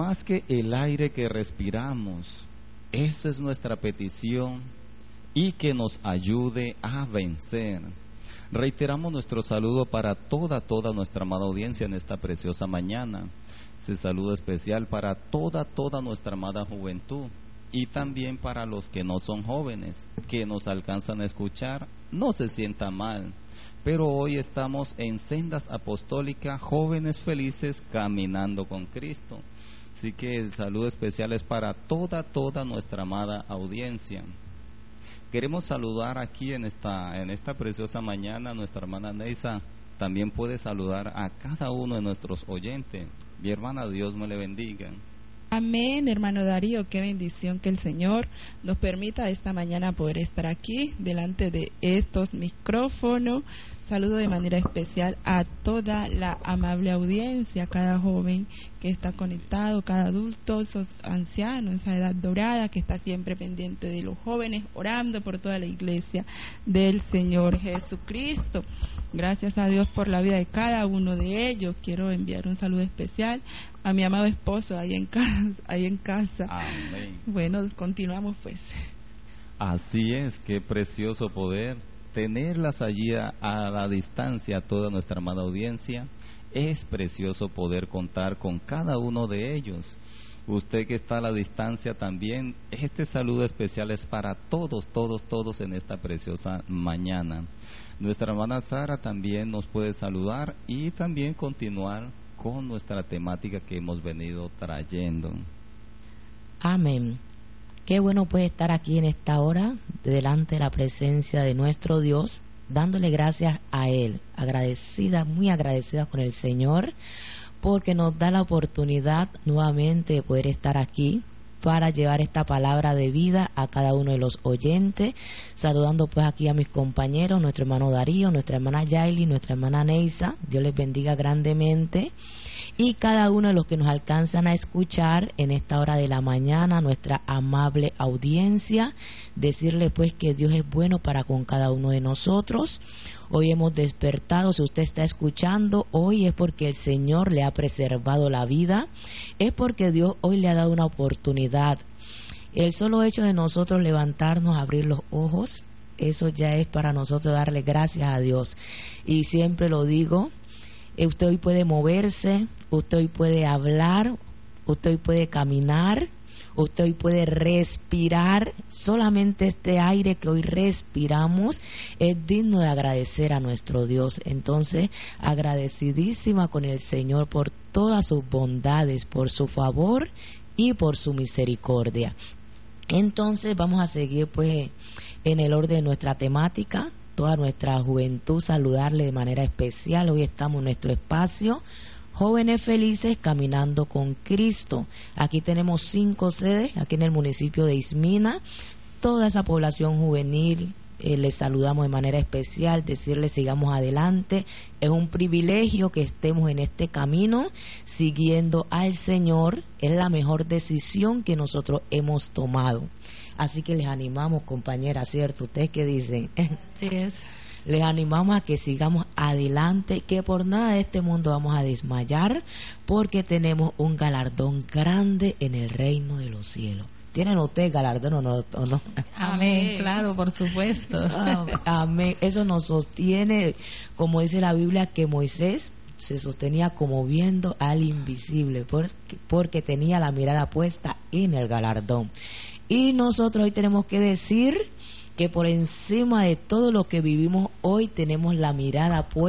más que el aire que respiramos. Esa es nuestra petición y que nos ayude a vencer. Reiteramos nuestro saludo para toda nuestra amada audiencia en esta preciosa mañana. Ese saludo especial para toda nuestra amada juventud y también para los que no son jóvenes, que nos alcanzan a escuchar. No se sienta mal, pero hoy estamos en sendas apostólicas, jóvenes felices caminando con Cristo. Así que el saludo especial es para toda nuestra amada audiencia. Queremos saludar aquí en esta preciosa mañana a nuestra hermana Neisa. También puede saludar a cada uno de nuestros oyentes. Mi hermana, Dios me le bendiga. Amén, hermano Darío, qué bendición que el Señor nos permita esta mañana poder estar aquí delante de estos micrófonos. Saludo de manera especial a toda la amable audiencia, cada joven que está conectado, cada adulto, esos ancianos, esa edad dorada que está siempre pendiente de los jóvenes, orando por toda la iglesia del Señor Jesucristo. Gracias a Dios por la vida de cada uno de ellos. Quiero enviar un saludo especial a mi amado esposo ahí en casa. Amén. Bueno, continuamos pues. Así es, qué precioso poder tenerlas allí a la distancia, toda nuestra amada audiencia. Es precioso poder contar con cada uno de ellos. Usted que está a la distancia también, este saludo especial es para todos en esta preciosa mañana. Nuestra hermana Sara también nos puede saludar y también continuar con nuestra temática que hemos venido trayendo. Amén. Qué bueno pues estar aquí en esta hora, delante de la presencia de nuestro Dios, dándole gracias a Él, muy agradecida con el Señor, porque nos da la oportunidad nuevamente de poder estar aquí para llevar esta palabra de vida a cada uno de los oyentes, saludando pues aquí a mis compañeros, nuestro hermano Darío, nuestra hermana Yaili, nuestra hermana Neisa, Dios les bendiga grandemente, y cada uno de los que nos alcanzan a escuchar en esta hora de la mañana, nuestra amable audiencia, decirle pues que Dios es bueno para con cada uno de nosotros. Hoy hemos despertado, si usted está escuchando, hoy es porque el Señor le ha preservado la vida, es porque Dios hoy le ha dado una oportunidad. El solo hecho de nosotros levantarnos, abrir los ojos, eso ya es para nosotros darle gracias a Dios. Y siempre lo digo, usted hoy puede moverse, usted hoy puede hablar, usted hoy puede caminar, usted hoy puede respirar. Solamente este aire que hoy respiramos es digno de agradecer a nuestro Dios. Entonces, agradecidísima con el Señor por todas sus bondades, por su favor y por su misericordia. Entonces, vamos a seguir pues en el orden de nuestra temática. Toda nuestra juventud, saludarle de manera especial. Hoy estamos en nuestro espacio Jóvenes Felices Caminando con Cristo. Aquí tenemos 5 sedes, aquí en el municipio de Ismina. Toda esa población juvenil, les saludamos de manera especial, decirles sigamos adelante. Es un privilegio que estemos en este camino, siguiendo al Señor. Es la mejor decisión que nosotros hemos tomado. Así que les animamos, compañeras, ¿cierto? ¿Ustedes qué dicen? Sí es. Les animamos a que sigamos adelante, que por nada de este mundo vamos a desmayar, porque tenemos un galardón grande en el reino de los cielos. ¿Tienen ustedes galardón o no? Amén, claro, por supuesto. Amén. Eso nos sostiene, como dice la Biblia, que Moisés se sostenía como viendo al invisible, porque tenía la mirada puesta en el galardón. Y nosotros hoy tenemos que decir que por encima de todo lo que vivimos hoy tenemos la mirada puesta